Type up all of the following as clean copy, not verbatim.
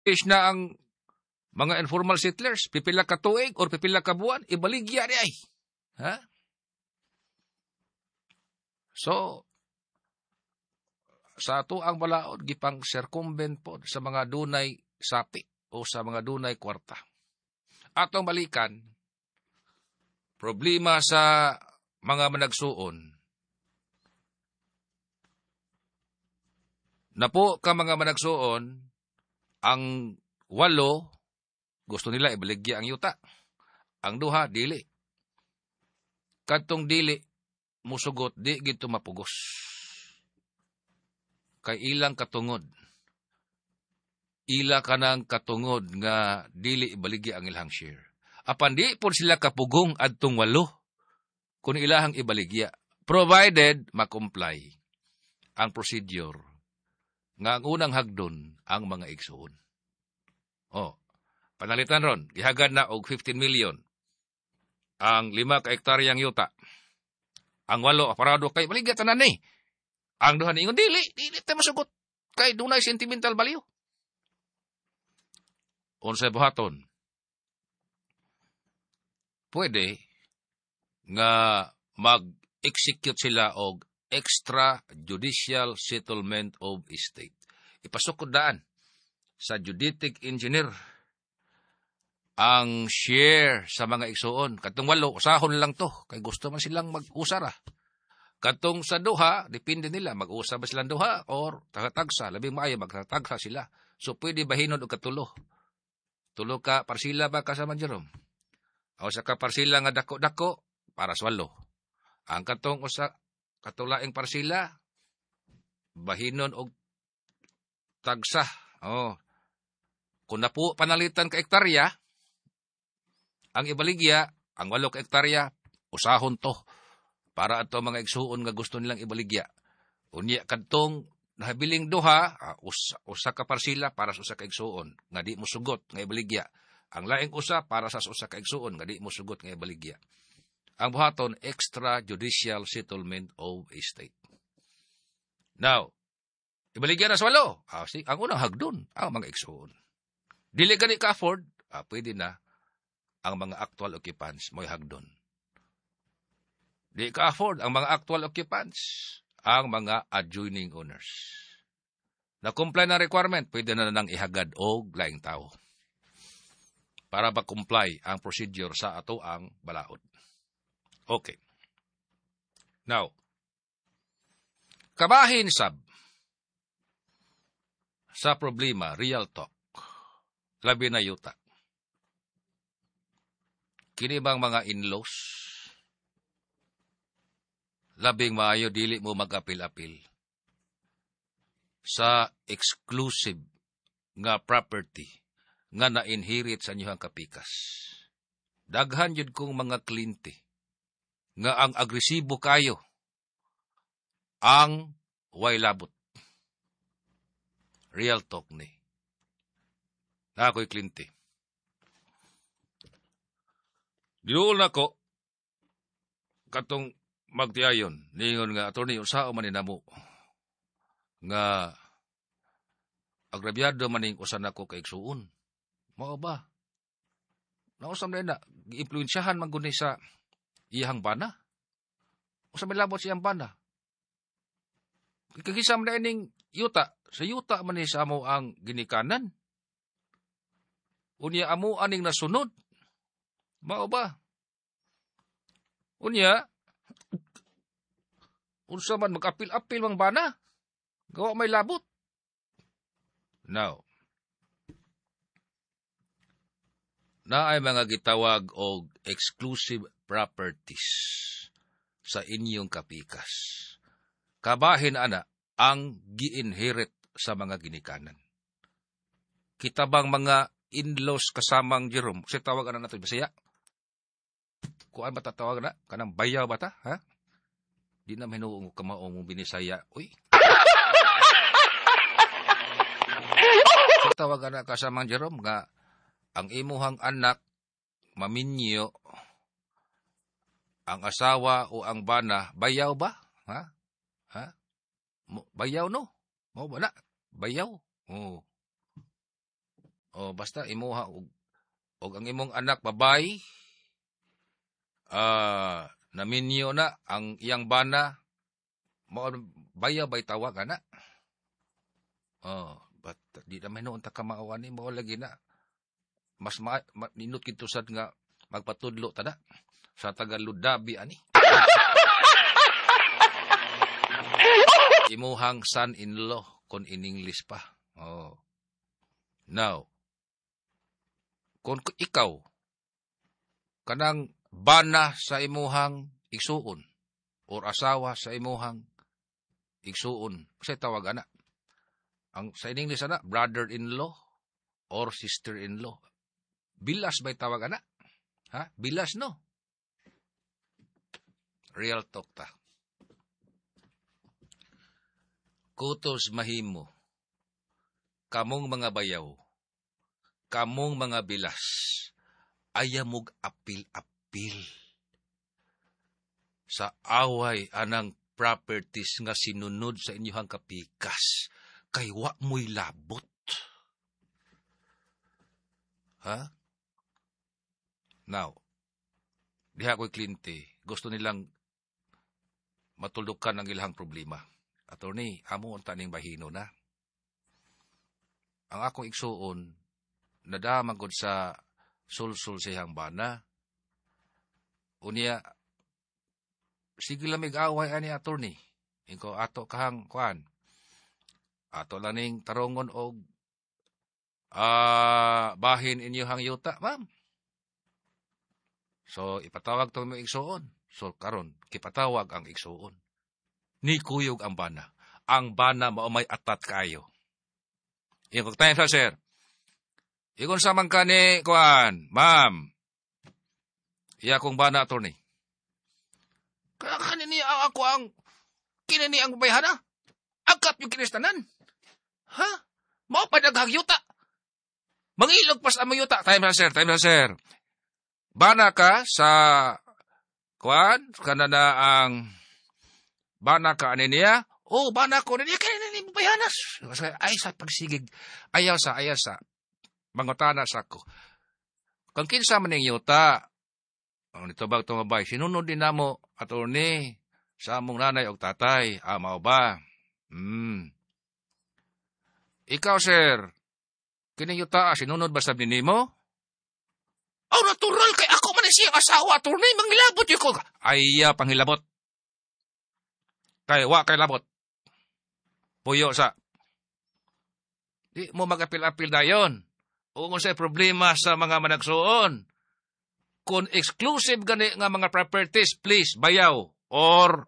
Is na ang mga informal settlers, pipila ka tuig or pipila ka buwan, ibaligya di ay. Ha? So, sa ato ang balaod, gipang circumvent po sa mga dunay sapi o sa mga dunay kwarta. Atong balikan, problema sa mga managsuon. Napo ka mga managsuon, ang 8, gusto nila ibaligya ang yuta. Ang 2, dili. Kadtong dili, musugot, di gito mapugos. Kay ilang katungod. Ila ka ng katungod nga dili ibaligya ang ilang share. Apan di po sila kapugong adtong 8 kung ilahang ibaligya. Provided makomply ang procedure nga ang unang hagdon ang mga igsuon. Panalitan ron, gihagad na og 15 million. Ang 5 ka hektaryang yuta. Ang 8, aparado kay baligya tanan ni. Ang 2 ingon, dili tayo masugot. Kay dunay sentimental value. Unsay buhaton? Pwede nga mag-execute sila og extrajudicial settlement of estate. Ipasukod daan sa juditic engineer ang share sa mga igsuon. Katong 8, usahon lang to. Kay gusto man silang mag-usara. Katong sa 2, depende nila. Mag-usa ba silang 2 or tagatagsa. Labing maayo, magtatagsa sila. So, pwede bahinon o katulo. Tulo ka parsila ba kasama Jerome? O sa ka parsila nga dako-dako, para sa 8. Ang katong usa katulaing parsila, bahinon og tagsa. Kung napo panalitan ka hektarya, ang ibaligya, ang 8 ka hektarya, usahon to. Para ato mga igsuon nga gusto nilang ibaligya. Unya kadtong nahabiling 2, usa ka parsila para sa usa ka igsuon, nga di mo sugot nga ibaligya. Ang laing usa para sa usa ka igsuon, nga di mo sugot nga ibaligya. Ang buhaton, extrajudicial settlement of estate. Now, ibaligya na sa 8. Ang unang hagdon, ang mga igsuon. Dili gani ka-afford, pwede na ang mga actual occupants mo'y hagdon. Di ka-afford ang mga actual occupants, ang mga adjoining owners. Na-comply na requirement, pwede na nang ihagad og laing tao para ba-comply ang procedure sa ato ang balaod. Okay. Now, kabahin sab sa problema, real talk, labi na yuta. Kini bang mga in-laws, labing maayo dili mo mag-apil-apil sa exclusive nga property nga na-inherit sa inyong kapikas. Daghan yun kong mga kliyente nga ang agresibo kayo, ang way labot. Real talk ni. Na ako'y kliyente. Diyool na ko, katong magtiayon, ningon nga, attorney, usao man namo nga agrabyado maning usan ako kay igsuon. Mao ba? Nausam na gi-impluensyahan man guni sa iyang bana. Usa may labot siyang bana. Kagisam na ining yuta. Sa yuta man ni sa amo ang ginikanan. Unya amo aning nasunod. Mao ba? Unya, unsa man mag-apil-apil mang bana. Gawa may labot. Now, na ay mga gitawag og exclusive properties sa inyong kapikas. Kabahin ana ang gi-inherit sa mga ginikanan. Kita bang mga in-laws kasamang Jerome? Kasi tawagan na natin Bisaya. Kuan ba tatawag na? Kanang bayaw ba ta? Ha? Di na minuong kamaong binisaya. Uy! So tawagan na kasamang Jerome nga ang imuhang anak maminyo ang asawa o ang bana, bayaw ba? Ha? Ha? Bayaw no? Mo ba na? Bayaw? Oh. O basta imuha og ang imong anak babay naminyo na ang iyang bana mao bayaw bay tawag ana. But di naman noon ta kamaawan ni mao lagi na mas ninot kito sad nga magpatudlo tada sa Tagaludabi ani. Imuhang son-in-law kon in English pa. Now, kung ikaw kanang bana sa imuhang igsuon or asawa sa imuhang igsuon, say tawag ana. Ang sa English ana, brother-in-law or sister-in-law. Bilas ba'y tawag ana? Ha? Bilas no? Real talk ta. Kutos mahimo. Kamong mga bayaw. Kamong mga bilas. Ayamog apil-apil. Sa away anang properties nga sinunod sa inyong kapikas. Kay wa mo'y labot. Ha? Now, diha ko'y klinte. Gusto nilang matulukan ang ilang problema. Attorney, amo ang taning bahino na. Ang akong igsuon, nadamang ko sa sulsul sa iyang bana. Unya, sige lamig away ani attorney. Ikaw ato kahang kuan. Ato laning tarongon og bahin inyong yuta, ma'am. So, ipatawag tong mga igsuon. So, karon kipatawag ang igsuon. Ni kuyog ang bana. Ang bana mao may atat kayo. Yung time sa sir. Ikon sa man kani kuan, ma'am. Iya kong bana attorney. Kaya kanini ako ang kinini ang bayhana. Agkat yung kinistanan. Ha? Mao pa naghagyuta. Mangilog pas ang yuta. Time sa sir. Bana ka sa kuan kanana ang bana ka ani niya. Bana ko niya kaya ni bayanas. Ay sa pagsigig. Ayaw sa. Mangutana sa ko. Kung kinsa man ning yuta. Nito ba tumabay? Sinunod din namo attorney sa among nanay og tatay. Mao ba? Ikaw sir. Kining yuta sinunod ba sabi nimo? Natural kay ako man siyang asawa attorney manghilabot yo ko. Ay panghilabot. Kay wa kay labot. Puyo sa. Di mo mag-apil-apil dayon. Kung sa problema sa mga managsuon. Kung exclusive gani nga mga properties, please, bayaw. Or,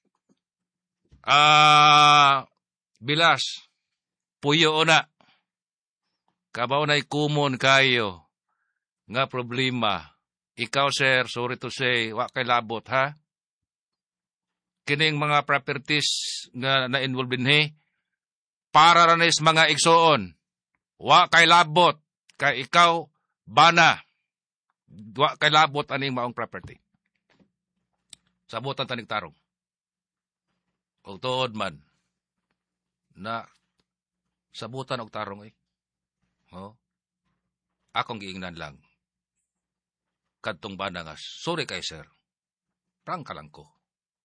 bilas. Puyo na. Kabaw na'y kumon kayo. Nga problema. Ikaw, sir, sorry to say, wa kay labot, ha? Kining mga properties nga na-involve din, para ranis mga igsoon. Wa kay labot. Kay ikaw, bana. Wa kay labot aning maong property. Sabutan tanig tarong. O tuod man. Na sabutan og tarong eh. Akong giingnan lang. Kadtong bana nga, sorry kay sir. Prangka lang ko.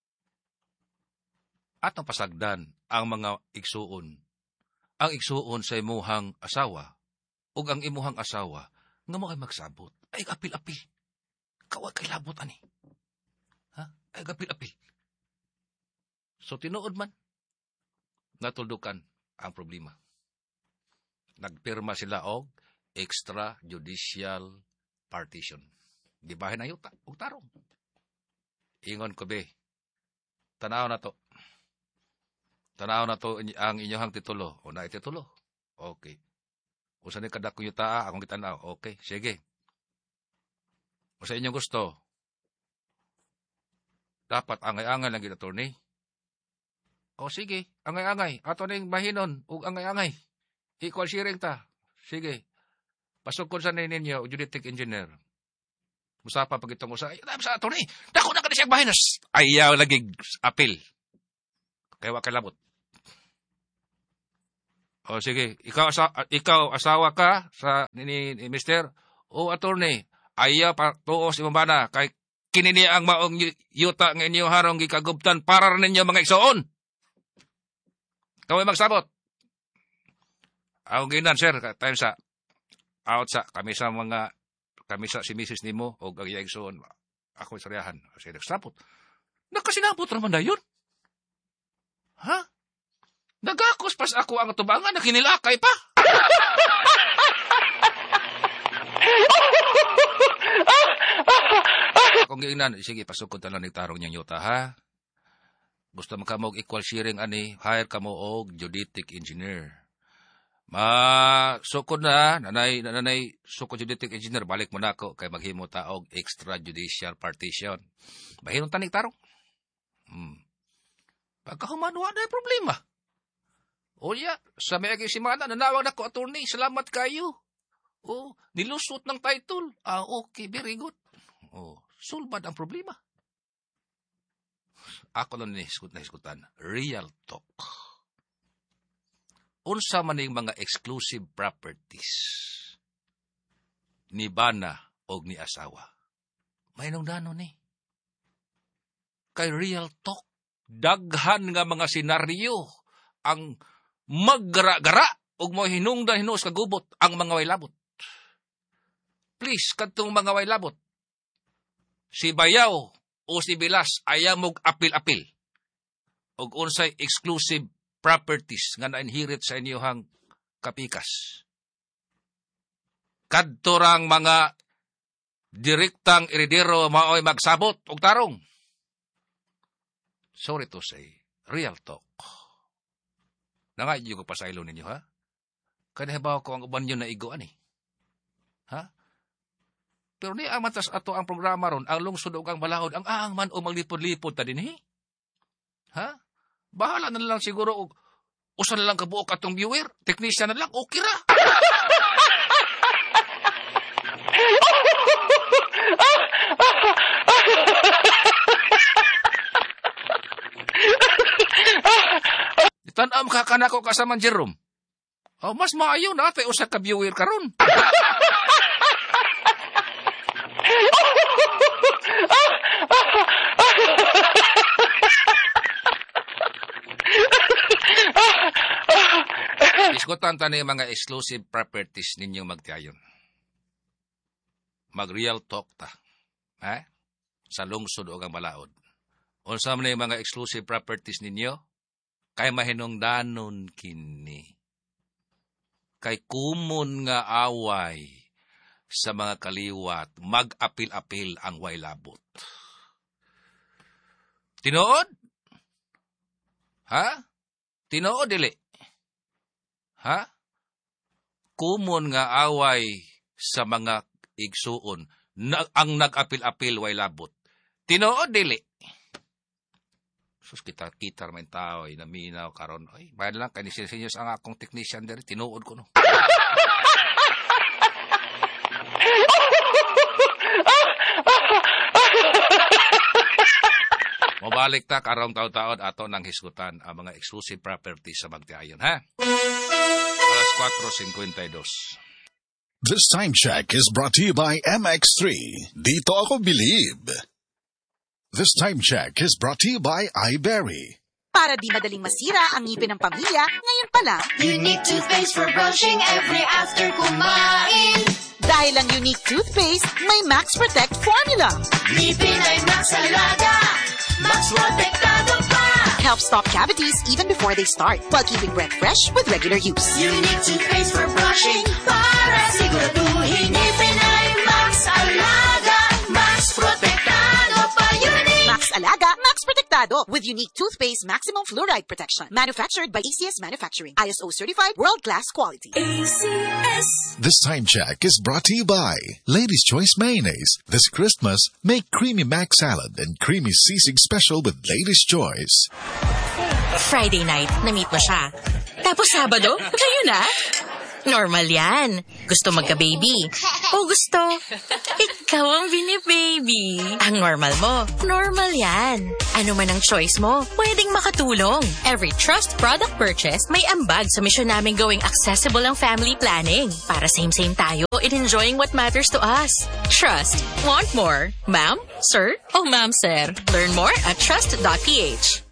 At napasagdan ang mga igsuon. Ang igsuon sa imuhang asawa ug ang imuhang asawa nga mo kay magsabot. Ay apil-apil. Kawag kay labot ani. Ha? Ay apil-apil. So tinuod man natuldukan ang problema. Nagpirma sila og extrajudicial partition. Gibahin ang yuta ug tarong. Ingon ko be. Tanaw na to. Tanaw na to ang inyong titulo. O na titulo. Okay. Usa ni kada kuyuta akong gitanaw. Okay, sige. O sa inyong gusto. Dapat angay-angay lang gid attorney. O sige, angay-angay. Ato ning bahinon ug angay-angay. Equal sharing ta. Sige. Pasukod sa ninyo juridic engineer. Musapa pag itong usa. Ay, sa attorney. Dako na ka siyang bahinas. Ayaw lagi apil. Kaya wa kay labot. O sige, ikaw asawa ka sa ni Mister o attorney. Ayaw pa tuos imabana kay kinini ang maong yuta nga inyo harong gikagubtan para rin ninyo mga igsoon. Kaway magsabot. Ang ginan sir, tayo sa out sa kami sa si Mrs. nimo o ang igsoon. Ako isaryahan. Sige, nagsabot. Nakasinabot naman na yun. Ha? Nagakos pas ako ang tubangan na kinilakay pa. Akong giingnan, sige, pasukod na lang ni tarong niyang yuta, ha? Gusto mo ka mo equal sharing, ani, hire ka mo og geodetic engineer. Sukod na, nanay, sukod geodetic engineer, balik mo na ako, kay maghimo ta og extrajudicial partition. Bahiron tanig tarong. Pagkahumanwa na yung problema. O ya, sa may agisimana, nanawag na ko, attorney, salamat kayo. O, nilusot ng title. Okay, very good. O, sulbad ang problema. Ako lang nahiskutan. Real talk. Unsa man yung mga exclusive properties ni bana o ni asawa. May nung dano ni. Kay real talk, daghan nga mga senaryo ang maggara-gara ug mo hinungdan hinuos kagubot ang mga way labot. Please, kadtong mga way labot. Si Bayaw o si Bilas ayaw mog apil-apil. Ug unsay exclusive properties nga na-inherit sa inyohang kapikas. Kadtorang mga direktang heredero maoy magsabot og tarong. Sorry to say, real talk. Nangayon ko pa sa ilo ninyo, ha? Kanahibaw ko ang uban nyo na igo, ani? Ha? Pero ni amatas ato ang programa ron, ang lungsod o ang balahod, ang man o maglipod-lipod ta din, ha? Bahala na lang siguro, usan na lang kabuok atong viewer, technician na lang, okay ra. Tanam ka kanako kasaman Jerome. Oh, mas maayo na tay usa ka viewer karon. Diskutan ta ni mga exclusive properties ninyong magtiayon. Mag-real talk ta. Sa lungsod o ang balaod. Unsa man yung mga exclusive properties ninyo? Kay mahinungdanon kini. Kay kumon nga away sa mga kaliwat, mag-apil-apil ang way labot. Tinuod? Ha? Tinuod, dili? Ha? Kumon nga away sa mga igsuon, ang nag-apil-apil way labot. Tinuod, dili? Sus, kita naman tao, naminaw karon. Ay, bayan lang, kanisinyos ang akong technician dere, tinuod ko, no. Mabalik ta, karong taon-taon, ato nang hisgutan ang mga exclusive properties sa magtiayon, ha? Alas 4:52. This time check is brought to you by MX3. Dito ako believe. This time check is brought to you by iBerry. Para di madaling masira ang ngipin ng pamilya, ngayon pa lang, Unique toothpaste for brushing every after kumain. dahil ang unique toothpaste, may Max Protect formula. Ngipin ay Max Alaga, Max Protektado pa. Helps stop cavities even before they start, while keeping breath fresh with regular use. Unique toothpaste for brushing, para siguraduhin ngipin ay Max Alaga, Max Protektado pa. Unique Max Alaga, Max Protectado with unique toothpaste maximum fluoride protection. Manufactured by ACS Manufacturing. ISO certified world-class quality. ACS. This time check is brought to you by Ladies' Choice Mayonnaise. This Christmas, make creamy mac salad and creamy sisig special with Ladies' Choice. Friday night, na-meet mo siya. Tapos Sabado, kayo na? Normal yan. Gusto magka-baby. O gusto, ikaw ang bini-baby. Ang normal mo, normal yan. Ano man ang choice mo, pwedeng makatulong. Every Trust product purchase, may ambag sa misyon namin gawing accessible ang family planning. Para same-same tayo in enjoying what matters to us. Trust. Want more? Ma'am? Sir? O ma'am, sir? Learn more at trust.ph.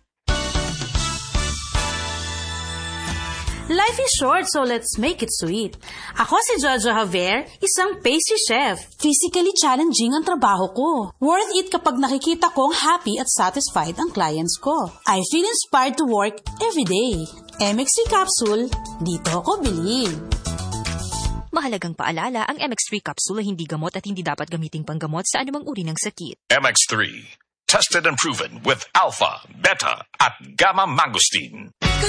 Life is short, so let's make it sweet. Ako si Jojo Javier, isang pastry chef. Physically challenging ang trabaho ko. Worth it kapag nakikita kong happy at satisfied ang clients ko. I feel inspired to work every day. MX3 capsule, dito ako bilib. Mahalagang paalala, ang MX3 capsule ay hindi gamot at hindi dapat gamiting panggamot sa anumang uri ng sakit. MX3. Tested and proven with alpha, beta, at gamma mangosteen.